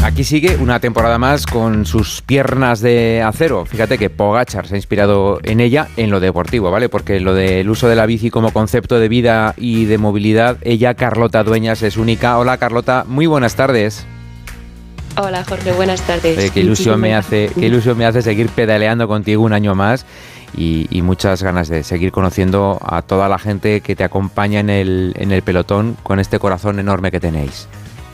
Aquí sigue una temporada más con sus piernas de acero. Fíjate que Pogačar se ha inspirado en ella en lo deportivo, ¿vale? Porque lo del uso de la bici como concepto de vida y de movilidad, ella, Carlota Dueñas, es única. Hola, Carlota, muy buenas tardes. Hola, Jorge, buenas tardes. Qué ilusión me hace seguir pedaleando contigo un año más y muchas ganas de seguir conociendo a toda la gente que te acompaña en el pelotón con este corazón enorme que tenéis.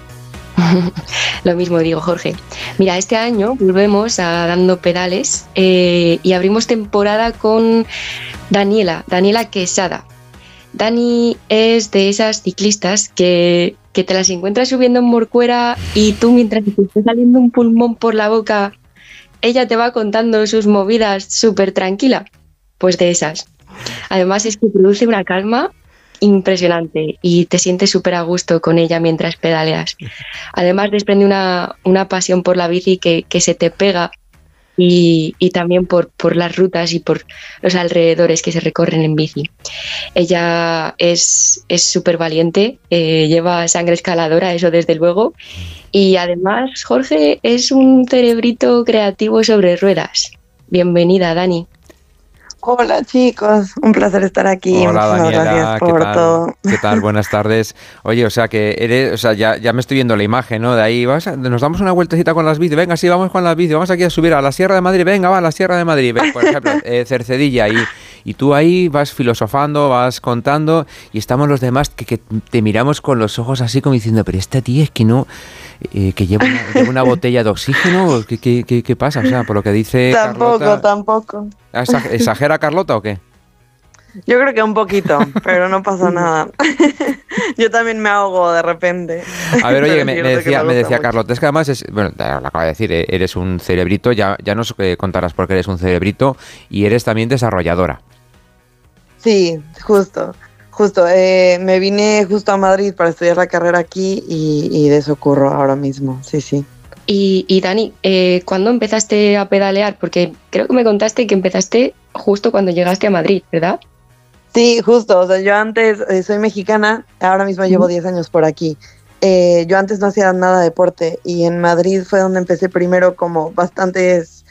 Lo mismo digo, Jorge. Mira, este año volvemos a Dando Pedales y abrimos temporada con Daniela Quesada. Dani es de esas ciclistas que te las encuentras subiendo en Morcuera y tú, mientras te está saliendo un pulmón por la boca, ella te va contando sus movidas súper tranquila. Pues de esas. Además es que produce una calma impresionante y te sientes súper a gusto con ella mientras pedaleas. Además desprende una pasión por la bici que se te pega y también por las rutas y por los alrededores que se recorren en bici. Ella es súper valiente, lleva sangre escaladora, eso desde luego, y además Jorge es un cerebrito creativo sobre ruedas. Bienvenida, Dani. Hola chicos, un placer estar aquí. Hola Daniela, gracias por todo. ¿Qué tal? Buenas tardes. Oye, o sea que eres, o sea, ya me estoy viendo la imagen, ¿no? De ahí nos damos una vueltecita con las bicis. Venga, sí, vamos con las bicis. Vamos aquí a subir a la Sierra de Madrid. Venga, va a la Sierra de Madrid. Por ejemplo, Cercedilla y tú ahí vas filosofando, vas contando y estamos los demás que te miramos con los ojos así como diciendo, pero esta tía es que no, que lleva una botella de oxígeno. ¿Qué pasa? O sea, por lo que dice Carlota. Tampoco. ¿Exagera Carlota o qué? Yo creo que un poquito, pero no pasa nada. Yo también me ahogo de repente. A ver, oye, me decía Carlota, es que además, bueno, te lo acabo de decir, eres un cerebrito, ya nos contarás por qué eres un cerebrito y eres también desarrolladora. Sí, justo. Me vine justo a Madrid para estudiar la carrera aquí y de eso ocurro ahora mismo, sí. Y Dani, ¿cuándo empezaste a pedalear? Porque creo que me contaste que empezaste justo cuando llegaste a Madrid, ¿verdad? Sí, justo. O sea, yo antes soy mexicana, ahora mismo llevo 10 años por aquí. Yo antes no hacía nada de deporte y en Madrid fue donde empecé primero como bastantes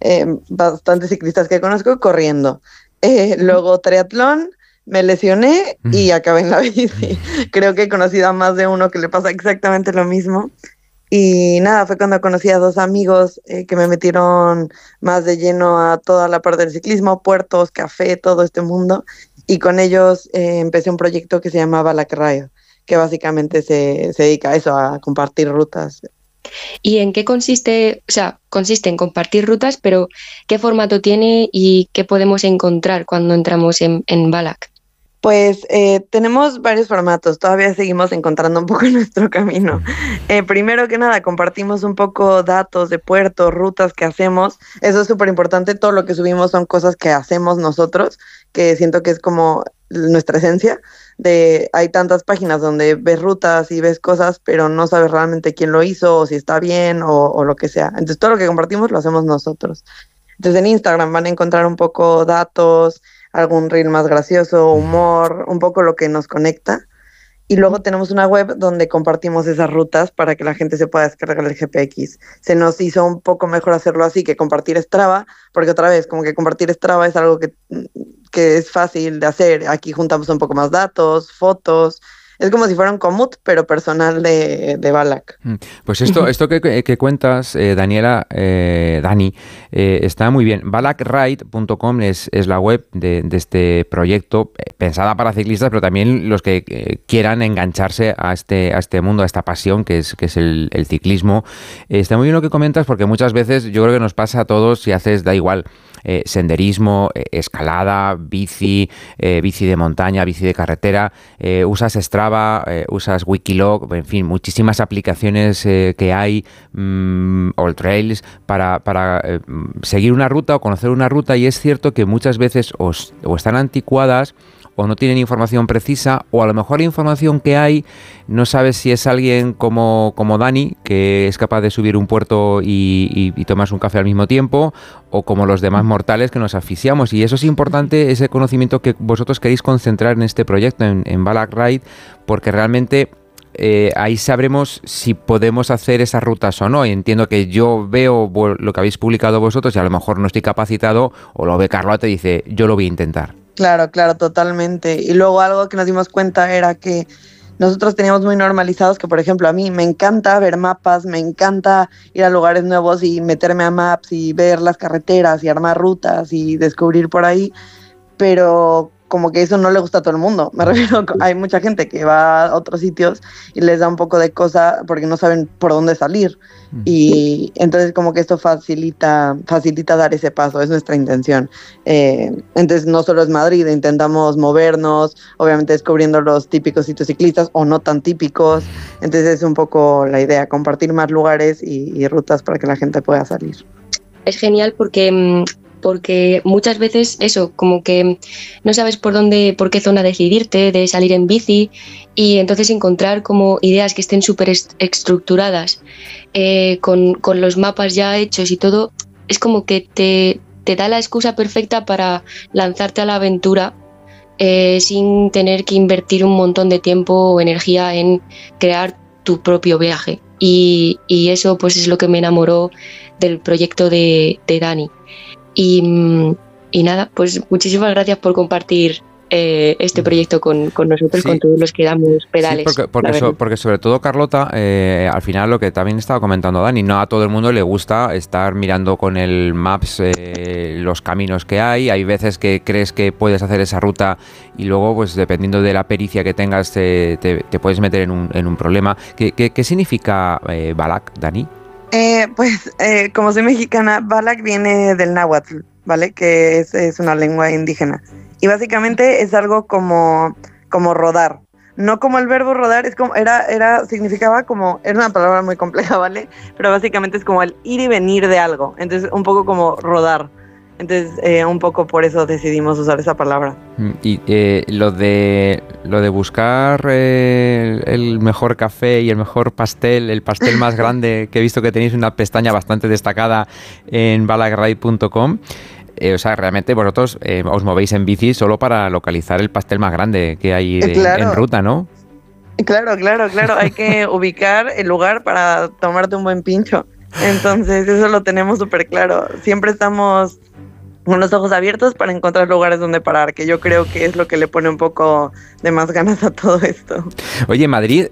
ciclistas que conozco corriendo. Luego triatlón, me lesioné y acabé en la bici. Creo que he conocido a más de uno que le pasa exactamente lo mismo. Y nada, fue cuando conocí a 2 amigos que me metieron más de lleno a toda la parte del ciclismo, puertos, café, todo este mundo. Y con ellos empecé un proyecto que se llama Balac Ride, que básicamente se dedica a eso, a compartir rutas. ¿Y en qué consiste? O sea, consiste en compartir rutas, pero ¿qué formato tiene y qué podemos encontrar cuando entramos en Balac? Pues tenemos varios formatos, todavía seguimos encontrando un poco nuestro camino. Primero que nada, compartimos un poco datos de puertos, rutas que hacemos. Eso es súper importante, todo lo que subimos son cosas que hacemos nosotros, que siento que es como nuestra esencia. Hay tantas páginas donde ves rutas y ves cosas, pero no sabes realmente quién lo hizo, o si está bien, o lo que sea. Entonces todo lo que compartimos lo hacemos nosotros. Entonces en Instagram van a encontrar un poco datos, algún reel más gracioso, humor, un poco lo que nos conecta. Y luego tenemos una web donde compartimos esas rutas para que la gente se pueda descargar el GPX. Se nos hizo un poco mejor hacerlo así que compartir Strava, porque otra vez, como que compartir Strava es algo que es fácil de hacer. Aquí juntamos un poco más datos, fotos. Es como si fuera un Komoot, pero personal de Balac. Pues esto que cuentas, Daniela, Dani, está muy bien. balacride.com es la web de este proyecto, pensada para ciclistas, pero también los que quieran engancharse a este mundo, a esta pasión que es el ciclismo. Está muy bien lo que comentas, porque muchas veces yo creo que nos pasa a todos, si haces, da igual, senderismo, escalada, bici de montaña, bici de carretera, usas Strava, usas Wikiloc, en fin, muchísimas aplicaciones que hay, AllTrails, para seguir una ruta o conocer una ruta, y es cierto que muchas veces o están anticuadas o no tienen información precisa, o a lo mejor la información que hay no sabes si es alguien como Dani, que es capaz de subir un puerto y tomarse un café al mismo tiempo, o como los demás mortales que nos asfixiamos. Y eso es importante, ese conocimiento que vosotros queréis concentrar en este proyecto, en Balac Ride, porque realmente ahí sabremos si podemos hacer esas rutas o no. Y entiendo que yo veo lo que habéis publicado vosotros y a lo mejor no estoy capacitado, o lo ve Carlota y dice, yo lo voy a intentar. Claro, claro, totalmente. Y luego algo que nos dimos cuenta era que nosotros teníamos muy normalizados que, por ejemplo, a mí me encanta ver mapas, me encanta ir a lugares nuevos y meterme a Maps y ver las carreteras y armar rutas y descubrir por ahí, pero como que eso no le gusta a todo el mundo. Me refiero, hay mucha gente que va a otros sitios y les da un poco de cosa porque no saben por dónde salir. Y entonces como que esto facilita dar ese paso, es nuestra intención. Entonces no solo es Madrid, intentamos movernos, obviamente descubriendo los típicos sitios ciclistas o no tan típicos. Entonces es un poco la idea, compartir más lugares y rutas para que la gente pueda salir. Es genial porque muchas veces eso, como que no sabes por qué zona decidirte, de salir en bici, y entonces encontrar como ideas que estén súper estructuradas, con los mapas ya hechos y todo, es como que te da la excusa perfecta para lanzarte a la aventura sin tener que invertir un montón de tiempo o energía en crear tu propio viaje. Y eso pues es lo que me enamoró del proyecto de Dani. Y nada, pues muchísimas gracias por compartir este proyecto con nosotros, sí, con todos los que damos pedales. Sí, porque sobre todo, Carlota, al final lo que también estaba comentando Dani, no a todo el mundo le gusta estar mirando con el Maps los caminos que hay veces que crees que puedes hacer esa ruta y luego, pues dependiendo de la pericia que tengas, te puedes meter en un problema. ¿Qué significa Balak, Dani? Como soy mexicana, Balak viene del náhuatl, ¿vale? Que es una lengua indígena. Y básicamente es algo como rodar. No como el verbo rodar, es como significaba como, era una palabra muy compleja, ¿vale? Pero básicamente es como el ir y venir de algo. Entonces, un poco como rodar. Entonces, un poco por eso decidimos usar esa palabra. Y lo de buscar el mejor café y el mejor pastel, el pastel más grande, que he visto que tenéis una pestaña bastante destacada en balakride.com. O sea, realmente vosotros os movéis en bici solo para localizar el pastel más grande que hay en ruta, ¿no? Claro. Hay que ubicar el lugar para tomarte un buen pincho. Entonces, eso lo tenemos súper claro. Siempre estamos con los ojos abiertos para encontrar lugares donde parar, que yo creo que es lo que le pone un poco de más ganas a todo esto. Oye, Madrid,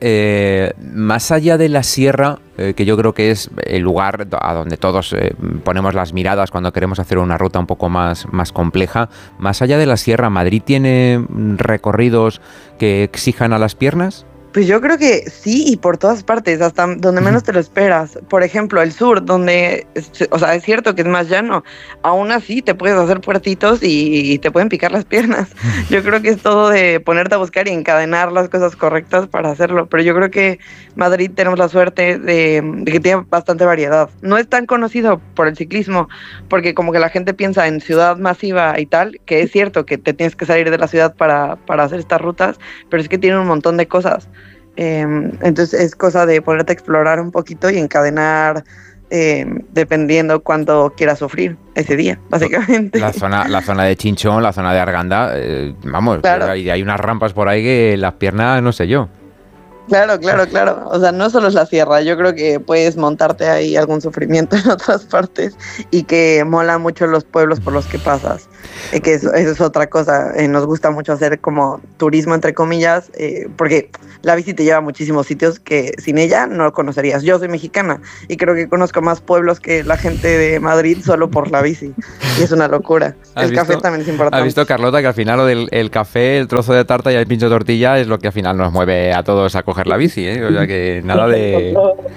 más allá de la sierra, que yo creo que es el lugar a donde todos ponemos las miradas cuando queremos hacer una ruta un poco más compleja, más allá de la sierra, ¿Madrid tiene recorridos que exijan a las piernas? Pues yo creo que sí, y por todas partes, hasta donde menos te lo esperas. Por ejemplo, el sur, donde, o sea, es cierto que es más llano, aún así te puedes hacer puertitos y te pueden picar las piernas. Yo creo que es todo de ponerte a buscar y encadenar las cosas correctas para hacerlo. Pero yo creo que Madrid tenemos la suerte de que tiene bastante variedad. No es tan conocido por el ciclismo, porque como que la gente piensa en ciudad masiva y tal, que es cierto que te tienes que salir de la ciudad para hacer estas rutas, pero es que tiene un montón de cosas. Entonces es cosa de ponerte a explorar un poquito y encadenar dependiendo cuánto quieras sufrir ese día, básicamente. La zona de Chinchón, la zona de Arganda, vamos, claro. hay unas rampas por ahí que las piernas, no sé yo. Claro. O sea, no solo es la sierra, yo creo que puedes montarte ahí algún sufrimiento en otras partes y que mola mucho los pueblos por los que pasas. Que eso es otra cosa, nos gusta mucho hacer como turismo entre comillas, porque la bici te lleva a muchísimos sitios que sin ella no conocerías. Yo soy mexicana y creo que conozco más pueblos que la gente de Madrid solo por la bici y es una locura. El café también es importante. ¿Has visto, Carlota, que al final lo del el café, el trozo de tarta y el pincho de tortilla es lo que al final nos mueve a todos a coger la bici, ¿eh? O sea que nada de...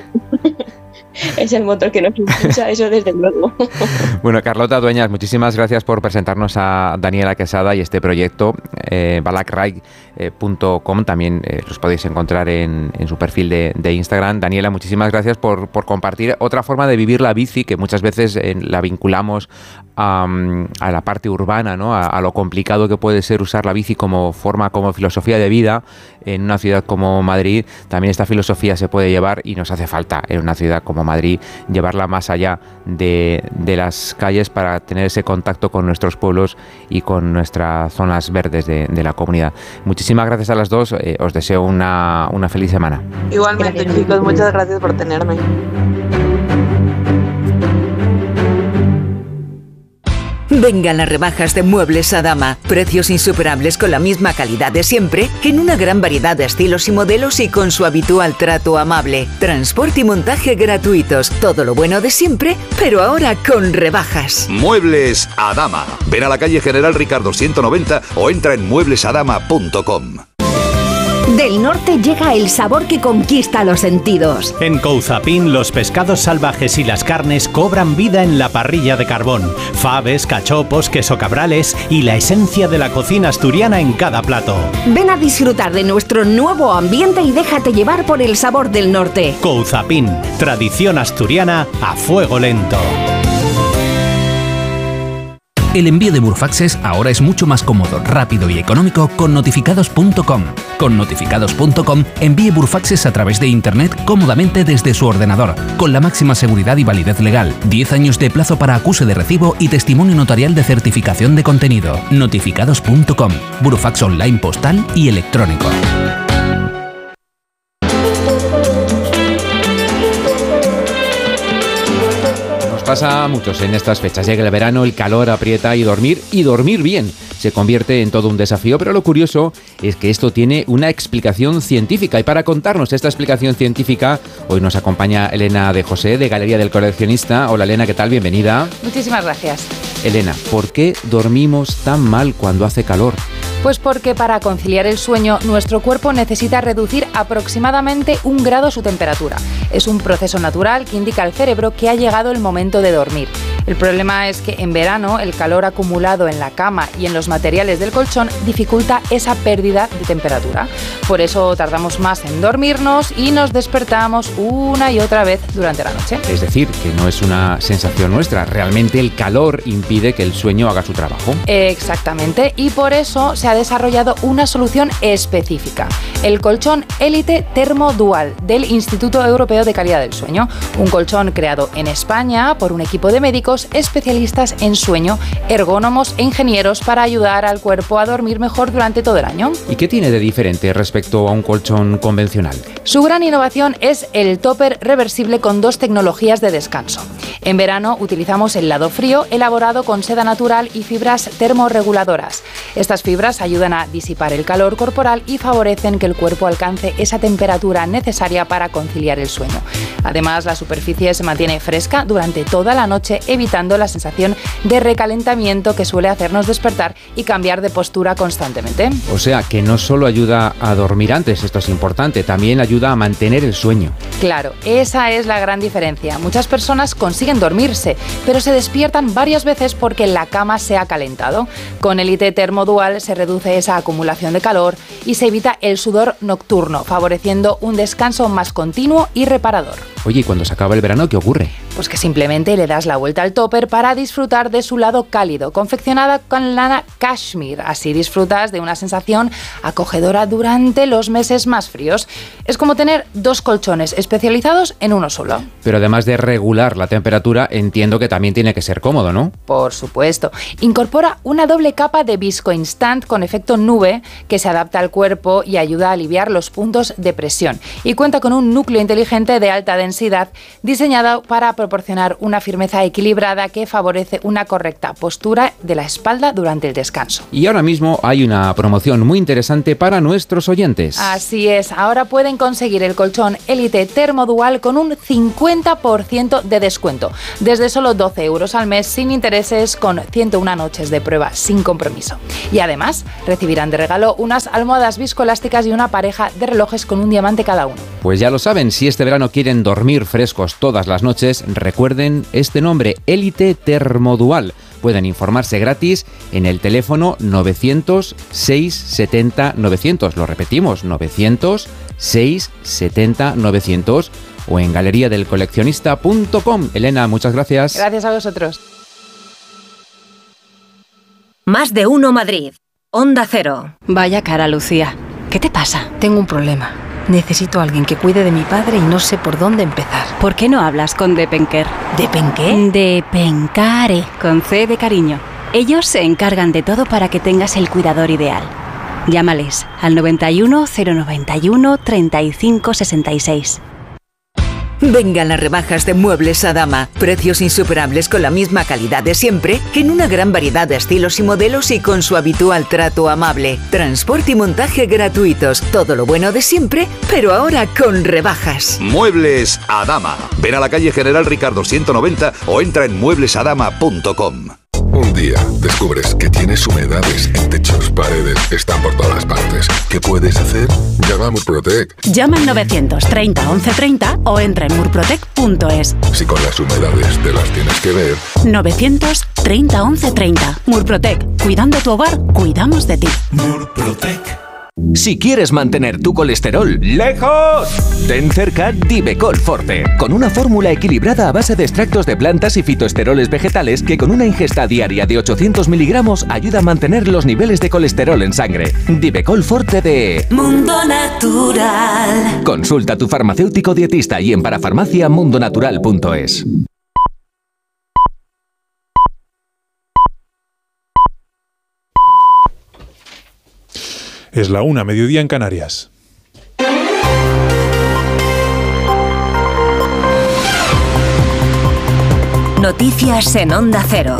Es el motor que nos impulsa, eso desde luego. Bueno, Carlota Dueñas, muchísimas gracias por presentarnos a Daniela Quesada y este proyecto, balakride.com, también los podéis encontrar en su perfil de Instagram. Daniela, muchísimas gracias por compartir otra forma de vivir la bici, que muchas veces la vinculamos a la parte urbana, ¿no? A lo complicado que puede ser usar la bici como forma, como filosofía de vida en una ciudad como Madrid. También esta filosofía se puede llevar y nos hace falta en una ciudad como Madrid, llevarla más allá de las calles para tener ese contacto con nuestros pueblos y con nuestras zonas verdes de la comunidad. Muchísimas gracias a las dos, os deseo una feliz semana. Igualmente, chicos, muchas gracias por tenerme. Vengan las rebajas de Muebles Adama. Precios insuperables con la misma calidad de siempre, en una gran variedad de estilos y modelos y con su habitual trato amable. Transporte y montaje gratuitos. Todo lo bueno de siempre, pero ahora con rebajas. Muebles Adama. Ven a la calle General Ricardo 190 o entra en mueblesadama.com. Del norte llega el sabor que conquista los sentidos. En Couzapin, los pescados salvajes y las carnes cobran vida en la parrilla de carbón. Faves, cachopos, queso cabrales y la esencia de la cocina asturiana en cada plato. Ven a disfrutar de nuestro nuevo ambiente y déjate llevar por el sabor del norte. Couzapin, tradición asturiana a fuego lento. El envío de Burfaxes ahora es mucho más cómodo, rápido y económico con notificados.com. Con notificados.com envíe Burfaxes a través de Internet cómodamente desde su ordenador, con la máxima seguridad y validez legal, 10 años de plazo para acuse de recibo y testimonio notarial de certificación de contenido. Notificados.com, Burfax online postal y electrónico. Pasa a muchos en estas fechas. Llega el verano, el calor aprieta y dormir bien se convierte en todo un desafío, pero lo curioso es que esto tiene una explicación científica y para contarnos esta explicación científica hoy nos acompaña Elena de José de Galería del Coleccionista. Hola Elena, ¿qué tal? Bienvenida. Muchísimas gracias. Elena, ¿por qué dormimos tan mal cuando hace calor? Pues porque para conciliar el sueño nuestro cuerpo necesita reducir aproximadamente 1 grado su temperatura. Es un proceso natural que indica al cerebro que ha llegado el momento de dormir. El problema es que en verano el calor acumulado en la cama y en los materiales del colchón dificulta esa pérdida de temperatura. Por eso tardamos más en dormirnos y nos despertamos una y otra vez durante la noche. Es decir, que no es una sensación nuestra, realmente el calor impide que el sueño haga su trabajo. Exactamente, y por eso se ha desarrollado una solución específica, el colchón Elite Thermodual del Instituto Europeo de Calidad del Sueño, un colchón creado en España por un equipo de médicos especialistas en sueño, ergónomos e ingenieros para ayudar al cuerpo a dormir mejor durante todo el año. ¿Y qué tiene de diferente respecto a un colchón convencional? Su gran innovación es el topper reversible con 2 tecnologías de descanso. En verano utilizamos el lado frío elaborado con seda natural y fibras termorreguladoras. Estas fibras ayudan a disipar el calor corporal y favorecen que el cuerpo alcance esa temperatura necesaria para conciliar el sueño. Además, la superficie se mantiene fresca durante toda la noche, evitando la sensación de recalentamiento que suele hacernos despertar y cambiar de postura constantemente. O sea, que no solo ayuda a dormir antes, esto es importante, también ayuda a mantener el sueño. Claro, esa es la gran diferencia. Muchas personas consiguen dormirse, pero se despiertan varias veces porque la cama se ha calentado. Con Elite Thermodual se reduce esa acumulación de calor y se evita el sudor nocturno, favoreciendo un descanso más continuo y reparador. Oye, ¿y cuando se acaba el verano qué ocurre? Pues que simplemente le das la vuelta al topper para disfrutar de su lado cálido, confeccionada con lana cashmere. Así disfrutas de una sensación acogedora durante los meses más fríos. Es como tener 2 colchones especializados en uno solo. Pero además de regular la temperatura, entiendo que también tiene que ser cómodo, ¿no? Por supuesto. Incorpora una doble capa de visco instant con efecto nube que se adapta al cuerpo y ayuda a aliviar los puntos de presión. Y cuenta con un núcleo inteligente de alta densidad diseñado para proporcionar una firmeza equilibrada que favorece una correcta postura de la espalda durante el descanso. Y ahora mismo hay una promoción muy interesante para nuestros oyentes. Así es, ahora pueden conseguir el colchón Elite Thermodual con un 50% de descuento, desde solo 12 euros al mes sin intereses, con 101 noches de prueba sin compromiso. Y además recibirán de regalo unas almohadas viscoelásticas y una pareja de relojes con un diamante cada uno. Pues ya lo saben, si este verano quieren dormir frescos todas las noches, recuerden este nombre, Elite Thermodual. Pueden informarse gratis en el teléfono 900-670-900. Lo repetimos, 900-670-900 o en galeriadelcoleccionista.com. Elena, muchas gracias. Gracias a vosotros. Más de uno Madrid. Onda Cero. Vaya cara, Lucía. ¿Qué te pasa? Tengo un problema. Necesito a alguien que cuide de mi padre y no sé por dónde empezar. ¿Por qué no hablas con Depenker? ¿Depenqué? Depencare, con C de cariño. Ellos se encargan de todo para que tengas el cuidador ideal. Llámales al 91 091 35 66. Vengan las rebajas de Muebles Adama. Precios insuperables con la misma calidad de siempre, en una gran variedad de estilos y modelos y con su habitual trato amable. Transporte y montaje gratuitos. Todo lo bueno de siempre, pero ahora con rebajas. Muebles Adama. Ven a la calle General Ricardo 190 o entra en mueblesadama.com. Un día descubres que tienes humedades en techos, paredes, están por todas partes. ¿Qué puedes hacer? Llama a Murprotec. Llama al 930 1130 o entra en murprotec.es. Si con las humedades te las tienes que ver. 930 1130. Murprotec. Cuidando tu hogar, cuidamos de ti. Murprotec. Si quieres mantener tu colesterol lejos, ten cerca Divecol Forte, con una fórmula equilibrada a base de extractos de plantas y fitoesteroles vegetales que con una ingesta diaria de 800 miligramos ayuda a mantener los niveles de colesterol en sangre. Divecol Forte de Mundo Natural. Consulta a tu farmacéutico dietista y en parafarmacia mundonatural.es. Es la 1:00, mediodía en Canarias. Noticias en Onda Cero.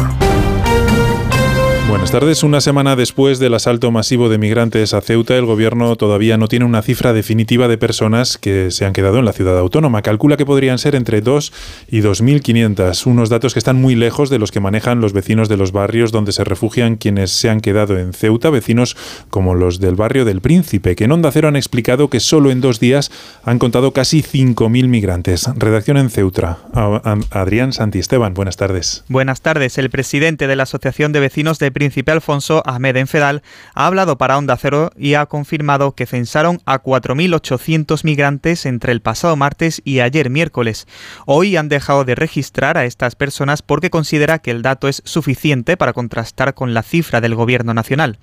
Buenas tardes. Una semana después del asalto masivo de migrantes a Ceuta, el gobierno todavía no tiene una cifra definitiva de personas que se han quedado en la ciudad autónoma. Calcula que podrían ser entre 2 y 2.500, unos datos que están muy lejos de los que manejan los vecinos de los barrios donde se refugian quienes se han quedado en Ceuta, vecinos como los del barrio del Príncipe, que en Onda Cero han explicado que solo en 2 días han contado casi 5.000 migrantes. Redacción en Ceuta. Adrián Santisteban, buenas tardes. Buenas tardes. El presidente de la Asociación de Vecinos de Príncipe Alfonso, Ahmed Enfedal, ha hablado para Onda Cero y ha confirmado que censaron a 4.800 migrantes entre el pasado martes y ayer miércoles. Hoy han dejado de registrar a estas personas porque considera que el dato es suficiente para contrastar con la cifra del Gobierno nacional.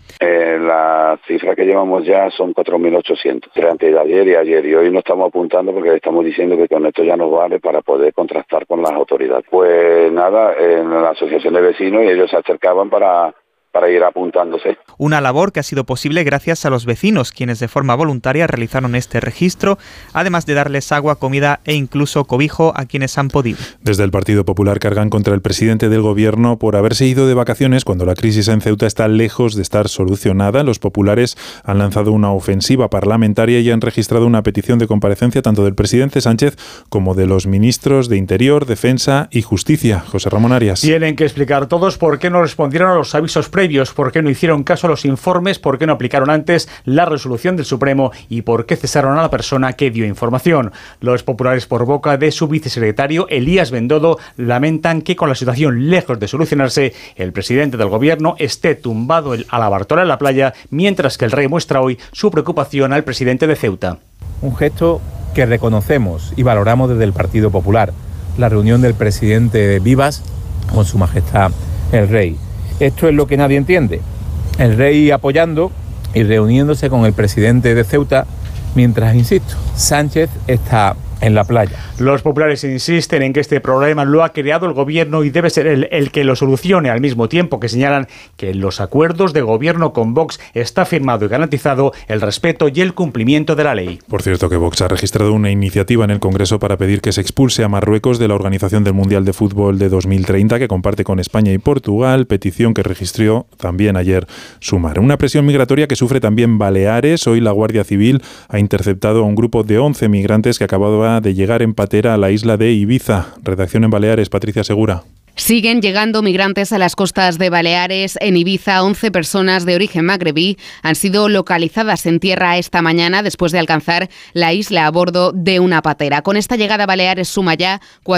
La cifra que llevamos ya son 4.800, entre ayer y ayer, y hoy no estamos apuntando porque le estamos diciendo que con esto ya nos vale para poder contrastar con las autoridades. Pues nada, en la asociación de vecinos y ellos se acercaban para ir apuntándose. Una labor que ha sido posible gracias a los vecinos, quienes de forma voluntaria realizaron este registro, además de darles agua, comida e incluso cobijo a quienes han podido. Desde el Partido Popular cargan contra el presidente del gobierno por haberse ido de vacaciones cuando la crisis en Ceuta está lejos de estar solucionada. Los populares han lanzado una ofensiva parlamentaria y han registrado una petición de comparecencia tanto del presidente Sánchez como de los ministros de Interior, Defensa y Justicia. José Ramón Arias. Tienen que explicar todos por qué no respondieron a los avisos previos, por qué no hicieron caso a los informes, por qué no aplicaron antes la resolución del Supremo y por qué cesaron a la persona que dio información. Los populares, por boca de su vicesecretario Elías Bendodo, lamentan que con la situación lejos de solucionarse, el presidente del gobierno esté tumbado a la Bartola en la playa, mientras que el rey muestra hoy su preocupación al presidente de Ceuta. Un gesto que reconocemos y valoramos desde el Partido Popular, la reunión del presidente Vivas con su majestad el rey. Esto es lo que nadie entiende. El rey apoyando y reuniéndose con el presidente de Ceuta, mientras, insisto, Sánchez está en la playa. Los populares insisten en que este problema lo ha creado el gobierno y debe ser el que lo solucione, al mismo tiempo que señalan que en los acuerdos de gobierno con Vox está firmado y garantizado el respeto y el cumplimiento de la ley. Por cierto, que Vox ha registrado una iniciativa en el Congreso para pedir que se expulse a Marruecos de la organización del Mundial de Fútbol de 2030 que comparte con España y Portugal, petición que registró también ayer Sumar. Una presión migratoria que sufre también Baleares. Hoy la Guardia Civil ha interceptado a un grupo de 11 migrantes que acababa de llegar en patera a la isla de Ibiza. Redacción en Baleares, Patricia Segura. Siguen llegando migrantes a las costas de Baleares. En Ibiza, 11 personas de origen magrebí han sido localizadas en tierra esta mañana después de alcanzar la isla a bordo de una patera. Con esta llegada, Baleares suma ya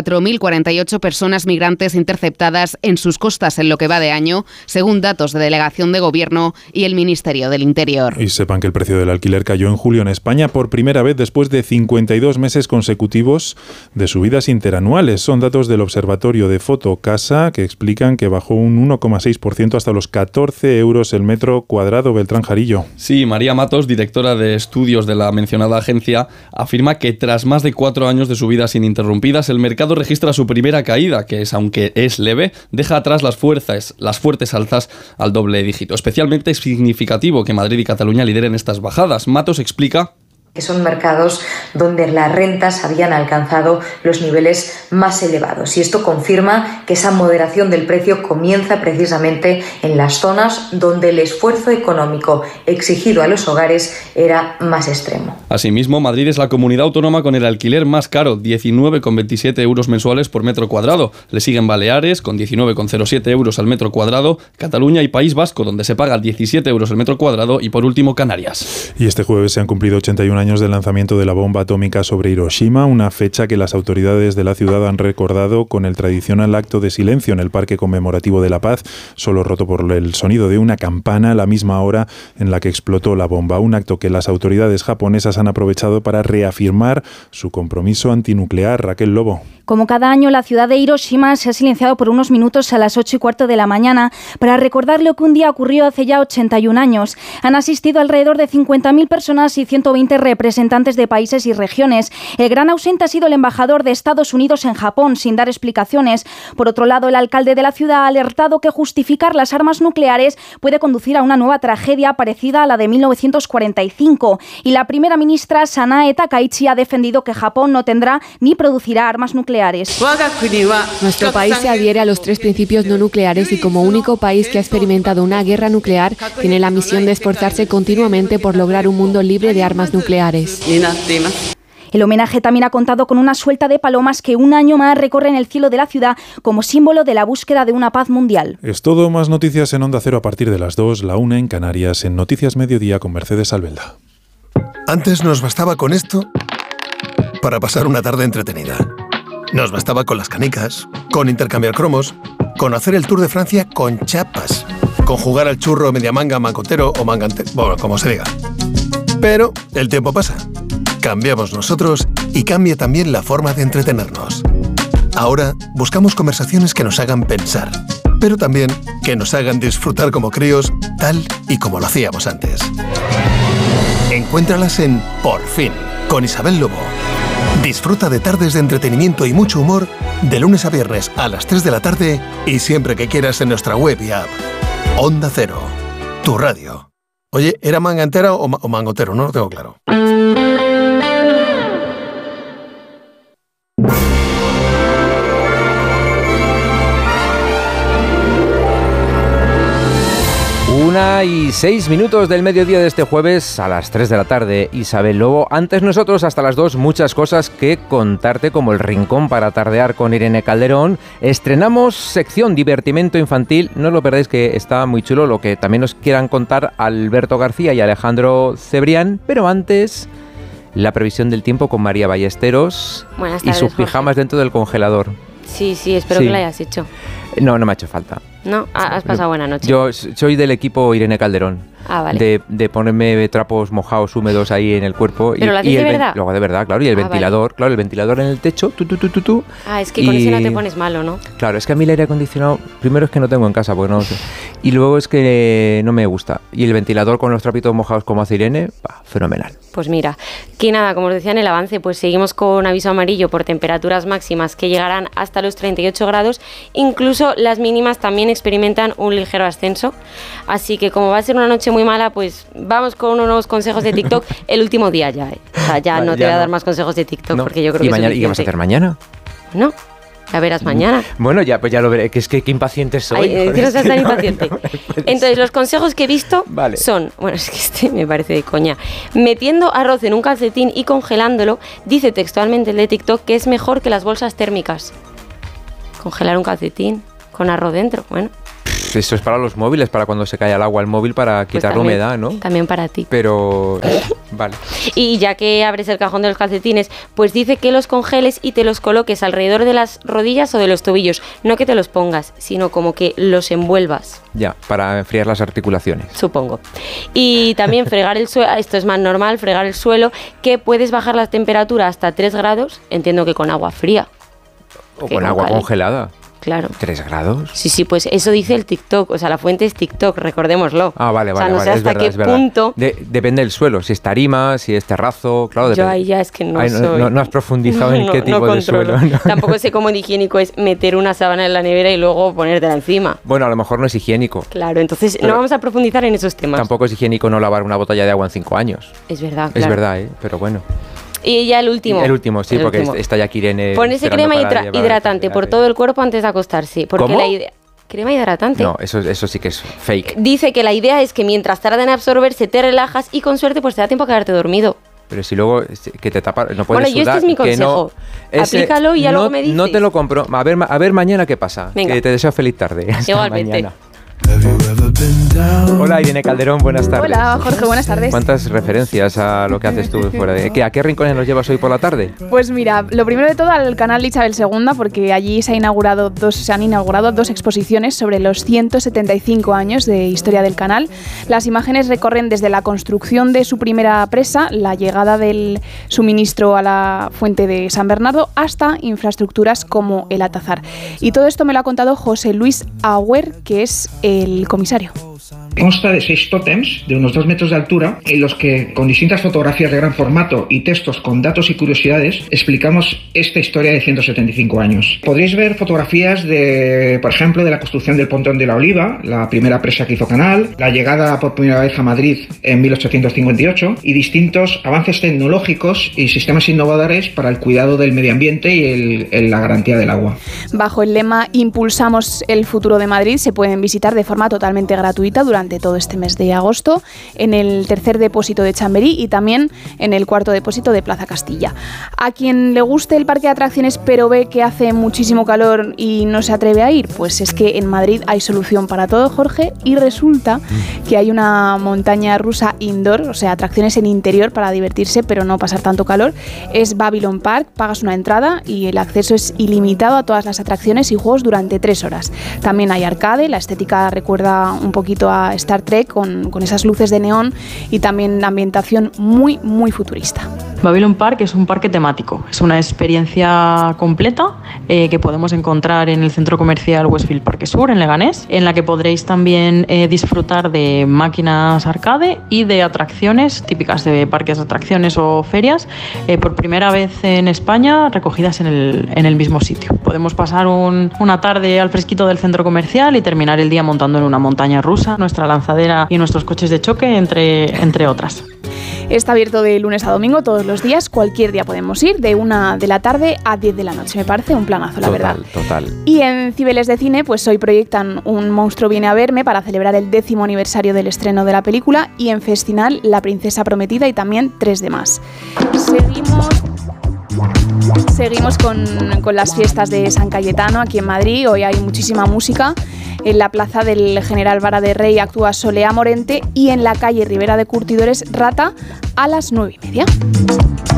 4.048 personas migrantes interceptadas en sus costas en lo que va de año, según datos de Delegación de Gobierno y el Ministerio del Interior. Y sepan que el precio del alquiler cayó en julio en España por primera vez después de 52 meses consecutivos de subidas interanuales. Son datos del Observatorio de Foto Casa, que explican que bajó un 1,6% hasta los 14 euros el metro cuadrado. Beltrán Jarillo. Sí, María Matos, directora de estudios de la mencionada agencia, afirma que tras más de 4 años de subidas ininterrumpidas, el mercado registra su primera caída, que es, aunque es leve, deja atrás las fuertes alzas al doble dígito. Especialmente es significativo que Madrid y Cataluña lideren estas bajadas. Matos explica que son mercados donde las rentas habían alcanzado los niveles más elevados. Y esto confirma que esa moderación del precio comienza precisamente en las zonas donde el esfuerzo económico exigido a los hogares era más extremo. Asimismo, Madrid es la comunidad autónoma con el alquiler más caro, 19,27 euros mensuales por metro cuadrado. Le siguen Baleares, con 19,07 euros al metro cuadrado, Cataluña y País Vasco, donde se paga 17 euros al metro cuadrado, y por último, Canarias. Y este jueves se han cumplido 81 años del lanzamiento de la bomba atómica sobre Hiroshima, una fecha que las autoridades de la ciudad han recordado con el tradicional acto de silencio en el Parque Conmemorativo de la Paz, solo roto por el sonido de una campana a la misma hora en la que explotó la bomba. Un acto que las autoridades japonesas han aprovechado para reafirmar su compromiso antinuclear. Raquel Lobo. Como cada año, la ciudad de Hiroshima se ha silenciado por unos minutos a las 8:15 de la mañana para recordar lo que un día ocurrió hace ya 81 años. Han asistido alrededor de 50.000 personas y 120 representantes de países y regiones. El gran ausente ha sido el embajador de Estados Unidos en Japón, sin dar explicaciones. Por otro lado, el alcalde de la ciudad ha alertado que justificar las armas nucleares puede conducir a una nueva tragedia parecida a la de 1945. Y la primera ministra, Sanae Takaichi, ha defendido que Japón no tendrá ni producirá armas nucleares. Nuestro país se adhiere a los 3 principios no nucleares y como único país que ha experimentado una guerra nuclear tiene la misión de esforzarse continuamente por lograr un mundo libre de armas nucleares. El homenaje también ha contado con una suelta de palomas que un año más recorren el cielo de la ciudad como símbolo de la búsqueda de una paz mundial. Es todo, más noticias en Onda Cero a partir de las 2, la 1 en Canarias, en Noticias Mediodía con Mercedes Albelda. Antes nos bastaba con esto para pasar una tarde entretenida. Nos bastaba con las canicas, con intercambiar cromos, con hacer el Tour de Francia con chapas, con jugar al churro media manga, mangotero o mangante, bueno, como se diga. Pero el tiempo pasa. Cambiamos nosotros y cambia también la forma de entretenernos. Ahora buscamos conversaciones que nos hagan pensar, pero también que nos hagan disfrutar como críos, tal y como lo hacíamos antes. Encuéntralas en Por Fin, con Isabel Lobo. Disfruta de tardes de entretenimiento y mucho humor de lunes a viernes a las 3 de la tarde y siempre que quieras en nuestra web y app. Onda Cero, tu radio. Oye, ¿era mangantera o mangotero? No lo tengo claro. Y 6 minutos del mediodía de este jueves a las 3 de la tarde. Isabel Lobo, antes nosotros hasta las 2, muchas cosas que contarte, como el rincón para tardear con Irene Calderón. Estrenamos sección divertimento infantil, no os lo perdáis, que está muy chulo lo que también nos quieran contar Alberto García y Alejandro Cebrián, pero antes la previsión del tiempo con María Ballesteros. Buenas tardes, y sus pijamas Jorge. Dentro del congelador. Sí, espero que lo hayas hecho. No me ha hecho falta. No, has pasado buena noche. Yo soy del equipo Irene Calderón. Ah, vale. De ponerme trapos mojados, húmedos ahí en el cuerpo. ¿Pero lo haces de verdad? Lo hago de verdad, claro. Y el ventilador, vale. Claro, el ventilador en el techo, tú. Ah, es que con eso no te pones malo, ¿no? Claro, es que a mí el aire acondicionado, primero es que no tengo en casa, porque no sé. Y luego es que no me gusta. Y el ventilador con los trapitos mojados como hace Irene, fenomenal. Pues mira, que nada, como os decía en el avance, pues seguimos con aviso amarillo por temperaturas máximas que llegarán hasta los 38 grados. Incluso las mínimas también experimentan un ligero ascenso. Así que como va a ser una noche muy mala, pues vamos con unos consejos de TikTok el último día ya. O sea, ya no te voy a dar más consejos de TikTok porque yo creo que mañana, ¿y qué vas a hacer mañana? No, ya verás mañana. Bueno, pues ya lo veré, que es que qué impaciente soy. Que no seas tan impaciente. Entonces, los consejos que he visto son, bueno, es que este me parece de coña, metiendo arroz en un calcetín y congelándolo, dice textualmente el de TikTok que es mejor que las bolsas térmicas. Congelar un calcetín con arroz dentro, bueno. Eso es para los móviles, para cuando se cae al agua el móvil, para quitar la humedad, ¿no? También para ti. Pero, vale. Y ya que abres el cajón de los calcetines, pues dice que los congeles y te los coloques alrededor de las rodillas o de los tobillos. No que te los pongas, sino como que los envuelvas. Ya, para enfriar las articulaciones. Supongo. Y también fregar el suelo, esto es más normal, fregar el suelo, que puedes bajar la temperatura hasta 3 grados, entiendo que con agua fría. O con agua congelada. claro. ¿3 grados? Sí, pues eso dice el TikTok, o sea, la fuente es TikTok, recordémoslo. Ah, vale, o sea, no sé hasta es verdad, qué punto... Depende del suelo, si es tarima, si es terrazo, claro. Yo ahí ya es que no soy... No has profundizado en qué tipo de suelo. No. Tampoco sé cómo de higiénico es meter una sábana en la nevera y luego ponértela encima. Bueno, a lo mejor no es higiénico. Claro, entonces no vamos a profundizar en esos temas. Tampoco es higiénico no lavar una botella de agua en 5 años. Es verdad, claro. Es verdad, pero bueno. Y ya el último. Sí, porque está ya Irene. Ponerse crema hidratante por todo el cuerpo antes de acostarse. Porque ¿Cómo? la idea... Crema hidratante. No, eso sí que es fake. Dice que la idea es que mientras tarda en absorberse te relajas y con suerte pues te da tiempo a quedarte dormido. Pero si luego que te tapa, no puedes sudar. Bueno, este es mi consejo. Aplícalo y ya luego me dices. No te lo compro. A ver mañana qué pasa. Venga. Que te deseo feliz tarde. Hasta igualmente. Mañana. Hola Irene Calderón, buenas tardes. Hola Jorge, buenas tardes. ¿Cuántas referencias a lo que haces tú fuera de... ¿A qué rincones nos llevas hoy por la tarde? Pues mira, lo primero de todo al canal de Isabel II, porque allí se han inaugurado dos exposiciones sobre los 175 años de historia del canal. Las imágenes recorren desde la construcción de su primera presa, la llegada del suministro a la fuente de San Bernardo, hasta infraestructuras como el Atazar. Y todo esto me lo ha contado José Luis Agüer, que es el comisario. Consta de 6 tótems de unos 2 metros de altura en los que, con distintas fotografías de gran formato y textos con datos y curiosidades, explicamos esta historia de 175 años. Podréis ver fotografías de, por ejemplo, de la construcción del Pontón de la Oliva, la primera presa que hizo Canal, la llegada por primera vez a Madrid en 1858 y distintos avances tecnológicos y sistemas innovadores para el cuidado del medio ambiente y la garantía del agua. Bajo el lema Impulsamos el futuro de Madrid se pueden visitar de forma totalmente gratuita durante todo este mes de agosto en el tercer depósito de Chamberí y también en el cuarto depósito de Plaza Castilla. A quien le guste el parque de atracciones pero ve que hace muchísimo calor y no se atreve a ir, pues es que en Madrid hay solución para todo, Jorge, y resulta que hay una montaña rusa indoor, o sea, atracciones en interior para divertirse pero no pasar tanto calor. Es Babylon Park, pagas una entrada y el acceso es ilimitado a todas las atracciones y juegos durante 3 horas. También hay arcade, la estética recuerda un poquito a Star Trek con esas luces de neón y también la ambientación muy, muy futurista. Babylon Park es un parque temático, es una experiencia completa que podemos encontrar en el centro comercial Westfield Parque Sur, en Leganés, en la que podréis también disfrutar de máquinas arcade y de atracciones típicas de parques de atracciones o ferias, por primera vez en España recogidas en el mismo sitio. Podemos pasar una tarde al fresquito del centro comercial y terminar el día montando en una montaña rusa, nuestra lanzadera y nuestros coches de choque, entre otras. Está abierto de lunes a domingo todos los días, cualquier día podemos ir, de 1 de la tarde a 10 de la noche. Me parece un planazo, la verdad. Total. Y en Cibeles de Cine, pues hoy proyectan Un monstruo viene a verme para celebrar el 10º aniversario del estreno de la película y en Festinal La princesa prometida y también 3 de más. Seguimos con las fiestas de San Cayetano aquí en Madrid. Hoy hay muchísima música. En la plaza del General Vara de Rey actúa Soleá Morente y en la calle Ribera de Curtidores Rata a las 9:30.